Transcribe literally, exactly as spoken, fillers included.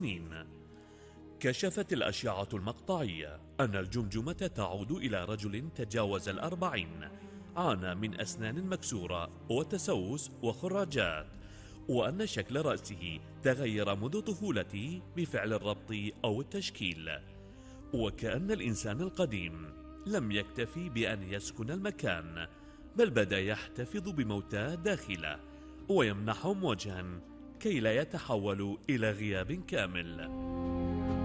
سنين. كشفت الأشعة المقطعية أن الجمجمة تعود إلى رجل تجاوز الأربعين، عانى من أسنان مكسورة وتسوس وخراجات، وأن شكل رأسه تغير منذ طفولته بفعل الربط أو التشكيل. وكأن الإنسان القديم لم يكتفي بأن يسكن المكان، بل بدأ يحتفظ بموتاه داخله ويمنحهم وجها كي لا يتحولوا إلى غياب كامل.